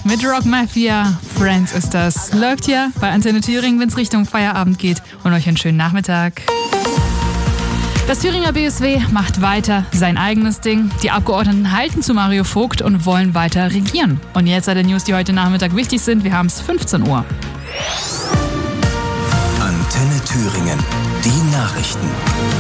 mit Rock Mafia. Friends ist das. Läuft hier bei Antenne Thüringen, wenn es Richtung Feierabend geht. Und euch einen schönen Nachmittag. Das Thüringer BSW macht weiter sein eigenes Ding. Die Abgeordneten halten zu Mario Vogt und wollen weiter regieren. Und jetzt alle News, die heute Nachmittag wichtig sind. Wir haben es 15 Uhr. Antenne Thüringen. Die Nachrichten.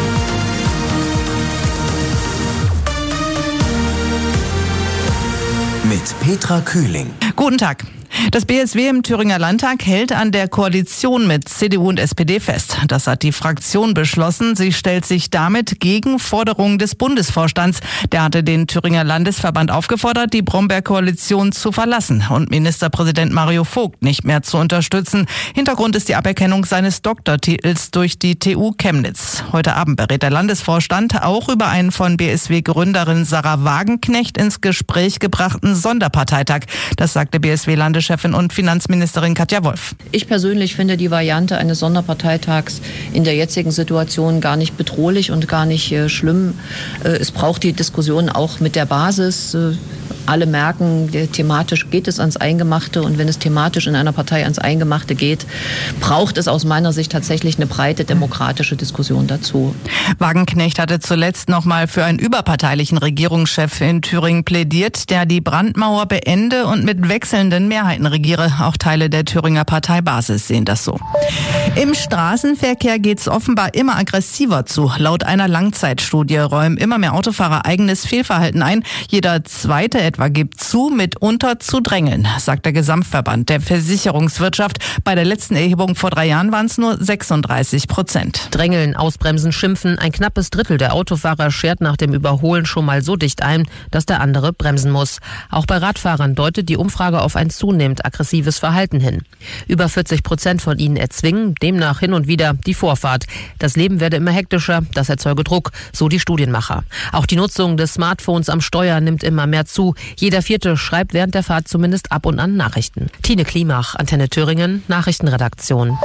Mit Petra Kühling. Guten Tag. Das BSW im Thüringer Landtag hält an der Koalition mit CDU und SPD fest. Das hat die Fraktion beschlossen. Sie stellt sich damit gegen Forderungen des Bundesvorstands. Der hatte den Thüringer Landesverband aufgefordert, die Brombeer-Koalition zu verlassen und Ministerpräsident Mario Vogt nicht mehr zu unterstützen. Hintergrund ist die Aberkennung seines Doktortitels durch die TU Chemnitz. Heute Abend berät der Landesvorstand auch über einen von BSW-Gründerin Sarah Wagenknecht ins Gespräch gebrachten Sonderparteitag. Das sagte BSW-Landeschefin und Finanzministerin Katja Wolf. Ich persönlich finde die Variante eines Sonderparteitags in der jetzigen Situation gar nicht bedrohlich und gar nicht schlimm. Es braucht die Diskussion auch mit der Basis. Alle merken, thematisch geht es ans Eingemachte, und wenn es thematisch in einer Partei ans Eingemachte geht, braucht es aus meiner Sicht tatsächlich eine breite demokratische Diskussion dazu. Wagenknecht hatte zuletzt noch mal für einen überparteilichen Regierungschef in Thüringen plädiert, der die Brandmauer beende und mit wechselnden Mehrheiten regiere. Auch Teile der Thüringer Parteibasis sehen das so. Im Straßenverkehr geht es offenbar immer aggressiver zu. Laut einer Langzeitstudie räumen immer mehr Autofahrer eigenes Fehlverhalten ein. Jeder Zweite etwa gibt zu, mitunter zu drängeln, sagt der Gesamtverband der Versicherungswirtschaft. Bei der letzten Erhebung vor 3 Jahren waren es nur 36%. Drängeln, ausbremsen, schimpfen. Ein knappes Drittel der Autofahrer schert nach dem Überholen schon mal so dicht ein, dass der andere bremsen muss. Auch bei Radfahrern deutet die Umfrage auf ein zunehmend aggressives Verhalten hin. Über 40% von ihnen erzwingen demnach hin und wieder die Vorfahrt. Das Leben werde immer hektischer, das erzeuge Druck, so die Studienmacher. Auch die Nutzung des Smartphones am Steuer nimmt immer mehr zu. Jeder Vierte schreibt während der Fahrt zumindest ab und an Nachrichten. Tine Klimach, Antenne Thüringen, Nachrichtenredaktion.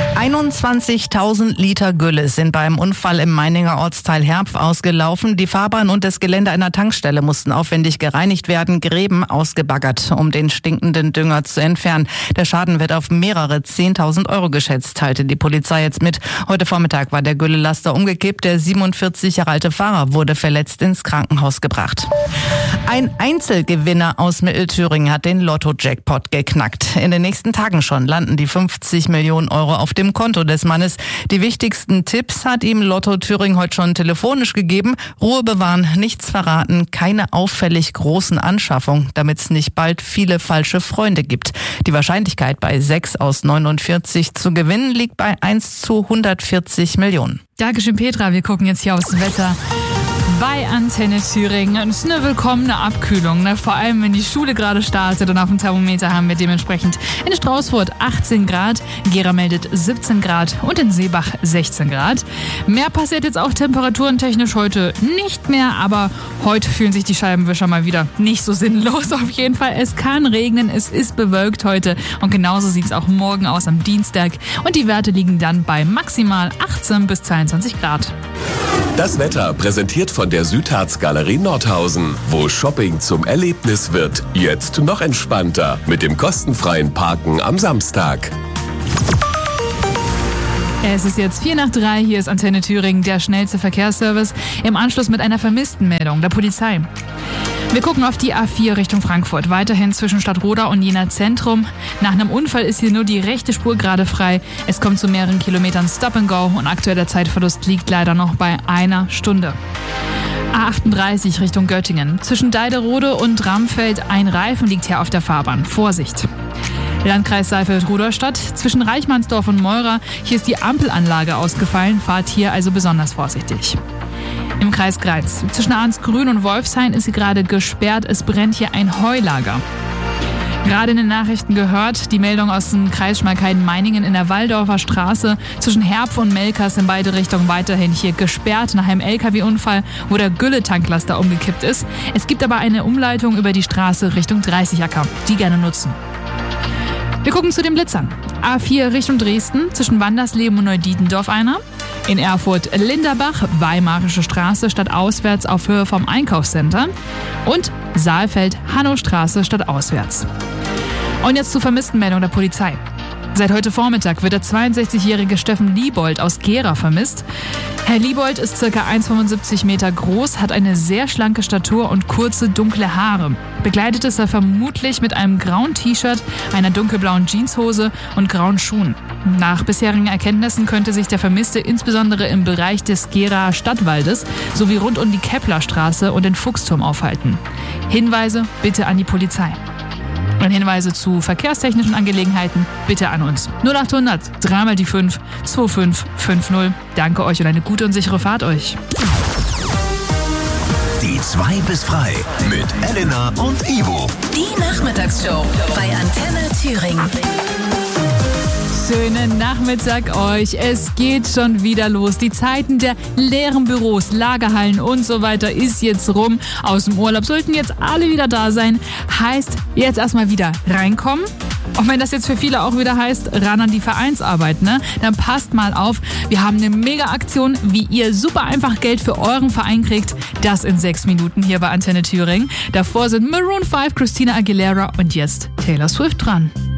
21.000 Liter Gülle sind beim Unfall im Meininger Ortsteil Herpf ausgelaufen. Die Fahrbahn und das Gelände einer Tankstelle mussten aufwendig gereinigt werden, Gräben ausgebaggert, um den stinkenden Dünger zu entfernen. Der Schaden wird auf mehrere 10.000 Euro geschätzt, teilte die Polizei jetzt mit. Heute Vormittag war der Güllelaster umgekippt. Der 47 Jahre alte Fahrer wurde verletzt ins Krankenhaus gebracht. Ein Einzelgewinner aus Mittelthüringen hat den Lotto-Jackpot geknackt. In den nächsten Tagen schon landen die 50 Millionen Euro auf dem Konto des Mannes. Die wichtigsten Tipps hat ihm Lotto Thüringen heute schon telefonisch gegeben. Ruhe bewahren, nichts verraten, keine auffällig großen Anschaffungen, damit es nicht bald viele falsche Freunde gibt. Die Wahrscheinlichkeit bei 6 aus 49 zu gewinnen liegt bei 1 zu 140 Millionen. Dankeschön, Petra. Wir gucken jetzt hier aufs Wetter. Bei Antenne Thüringen. Es ist eine willkommene Abkühlung, ne? Vor allem, wenn die Schule gerade startet, und auf dem Thermometer haben wir dementsprechend in Straußfurt 18 Grad, Gera meldet 17 Grad und in Seebach 16 Grad. Mehr passiert jetzt auch temperaturentechnisch heute nicht mehr, aber heute fühlen sich die Scheibenwischer mal wieder nicht so sinnlos. Auf jeden Fall, es kann regnen, es ist bewölkt heute, und genauso sieht es auch morgen aus am Dienstag, und die Werte liegen dann bei maximal 18 bis 22 Grad. Das Wetter präsentiert von der Südharz-Galerie Nordhausen, wo Shopping zum Erlebnis wird. Jetzt noch entspannter mit dem kostenfreien Parken am Samstag. Es ist jetzt 2:04, hier ist Antenne Thüringen, der schnellste Verkehrsservice, im Anschluss mit einer Vermisstenmeldung der Polizei. Wir gucken auf die A4 Richtung Frankfurt, weiterhin zwischen Stadtroda und Jena Zentrum. Nach einem Unfall ist hier nur die rechte Spur gerade frei. Es kommt zu mehreren Kilometern Stop and Go, und aktueller Zeitverlust liegt leider noch bei 1 Stunde. A38 Richtung Göttingen. Zwischen Deiderode und Ramfeld ein Reifen liegt hier auf der Fahrbahn. Vorsicht! Landkreis Saalfeld-Rudolstadt, zwischen Reichmannsdorf und Meurer. Hier ist die Ampelanlage ausgefallen. Fahrt hier also besonders vorsichtig. Im Kreis Greiz, zwischen Arnsgrün und Wolfshain ist sie gerade gesperrt. Es brennt hier ein Heulager. Gerade in den Nachrichten gehört, die Meldung aus dem Kreis Schmalkalden-Meiningen in der Walldorfer Straße. Zwischen Herpf und Melkers in beide Richtungen weiterhin hier gesperrt nach einem LKW-Unfall, wo der Gülletanklaster umgekippt ist. Es gibt aber eine Umleitung über die Straße Richtung 30-Acker. Die gerne nutzen. Wir gucken zu den Blitzern. A4 Richtung Dresden, zwischen Wandersleben und Neudietendorf einer. In Erfurt Linderbach, Weimarische Straße stadtauswärts auf Höhe vom Einkaufscenter. Und Saalfeld Hannowstraße stadtauswärts. Und jetzt zur Vermisstenmeldung der Polizei. Seit heute Vormittag wird der 62-jährige Steffen Liebold aus Gera vermisst. Herr Liebold ist ca. 1,75 Meter groß, hat eine sehr schlanke Statur und kurze, dunkle Haare. Bekleidet ist er vermutlich mit einem grauen T-Shirt, einer dunkelblauen Jeanshose und grauen Schuhen. Nach bisherigen Erkenntnissen könnte sich der Vermisste insbesondere im Bereich des Gera Stadtwaldes sowie rund um die Keplerstraße und den Fuchsturm aufhalten. Hinweise bitte an die Polizei. Und Hinweise zu verkehrstechnischen Angelegenheiten bitte an uns. 0800 3 mal die 5 2550. Danke euch und eine gute und sichere Fahrt euch. Die 2 bis frei mit Elena und Ivo. Die Nachmittagsshow bei Antenne Thüringen. Schönen Nachmittag euch. Es geht schon wieder los. Die Zeiten der leeren Büros, Lagerhallen und so weiter ist jetzt rum. Aus dem Urlaub sollten jetzt alle wieder da sein. Heißt, jetzt erstmal wieder reinkommen. Und wenn das jetzt für viele auch wieder heißt, ran an die Vereinsarbeit, ne? Dann passt mal auf. Wir haben eine Mega-Aktion, wie ihr super einfach Geld für euren Verein kriegt. Das in 6 Minuten hier bei Antenne Thüringen. Davor sind Maroon 5, Christina Aguilera und jetzt Taylor Swift dran.